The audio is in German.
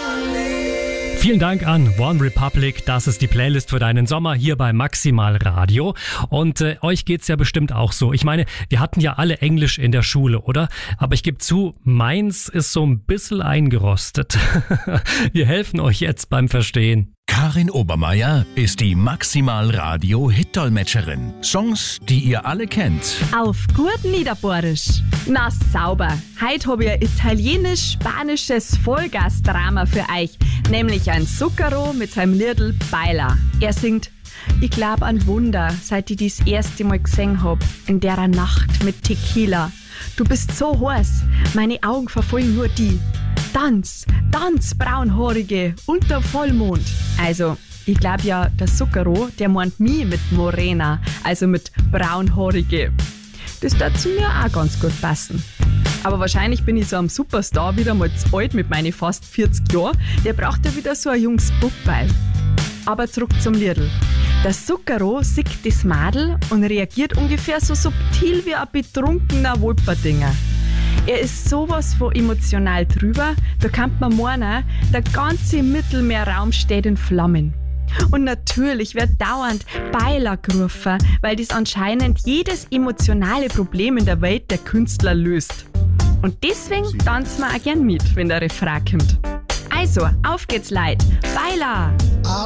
Vielen Dank an One Republic. Das ist die Playlist für deinen Sommer hier bei Maximal Radio. Und euch geht's ja bestimmt auch so. Ich meine, wir hatten ja alle Englisch in der Schule, oder? Aber ich gebe zu, meins ist so ein bisschen eingerostet. Wir helfen euch jetzt beim Verstehen. Karin Obermeier ist die Maximal Radio Hit-Dolmetscherin. Songs, die ihr alle kennt. Auf gut Niederbohrisch. Na sauber. Heute habe ich ein italienisch-spanisches Vollgas-Drama für euch. Nämlich ein Zucchero mit seinem Liedl Baila. Er singt: Ich glaub an Wunder, seit ich das erste Mal gesehen hab. In der Nacht mit Tequila. Du bist so heiß, meine Augen verfolgen nur die. Tanz, tanz, braunhaarige, unter Vollmond. Also, ich glaube ja, der Zucchero, der meint mich mit Morena, also mit braunhaarige. Das darf zu mir auch ganz gut passen. Aber wahrscheinlich bin ich so am Superstar wieder mal zu alt mit meinen fast 40 Jahren. Der braucht ja wieder so ein junges Bubbeil. Aber zurück zum Liedl. Der Zucchero sieht das Madel und reagiert ungefähr so subtil wie ein betrunkener Wolperdinger. Er ist sowas von emotional drüber, da kann man meinen, der ganze Mittelmeerraum steht in Flammen. Und natürlich wird dauernd Baila gerufen, weil das anscheinend jedes emotionale Problem in der Welt der Künstler löst. Und deswegen tanzen wir auch gern mit, wenn der Refrain kommt. Also, auf geht's, Leute! Baila!